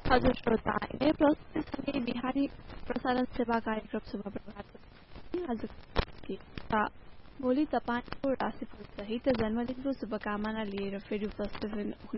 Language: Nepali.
हजुर श्रोता, यही प्रस्तुति बिहानी प्रसारण सेवा कार्यक्रम शुभ प्रभात। आज भोलि तपाईको राशिफल सहित जन्मदिनको शुभकामना लिएर फेरि उपस्थित